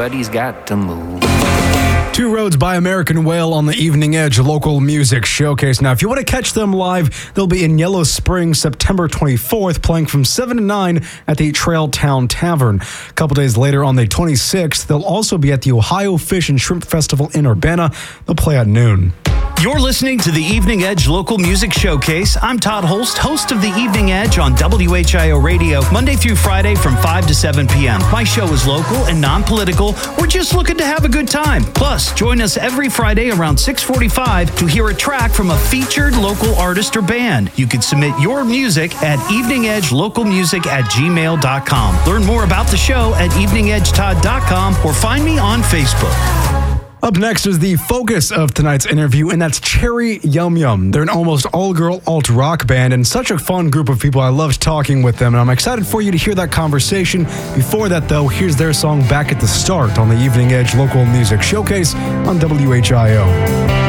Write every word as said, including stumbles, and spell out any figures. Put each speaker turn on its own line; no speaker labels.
everybody's got to move.
Two Roads by American Whale on the Evening Edge Local Music Showcase. Now, if you want to catch them live, they'll be in Yellow Springs September twenty-fourth, playing from seven to nine at the Trail Town Tavern. A couple days later, on the twenty-sixth, they'll also be at the Ohio Fish and Shrimp Festival in Urbana. They'll play at noon.
You're listening to the Evening Edge Local Music Showcase. I'm Todd Holst, host of the Evening Edge on W H I O Radio, Monday through Friday from five to seven p.m. My show is local and non-political. We're just looking to have a good time. Plus, join us every Friday around six forty-five to hear a track from a featured local artist or band. You can submit your music at evening edge local music at gmail dot com. Learn more about the show at evening edge todd dot com or find me on Facebook.
Up next is the focus of tonight's interview, and that's Cherry Yum Yum. They're an almost all-girl alt-rock band and such a fun group of people. I loved talking with them, and I'm excited for you to hear that conversation. Before that, though, here's their song Back at the Start on the Evening Edge Local Music Showcase on W H I O.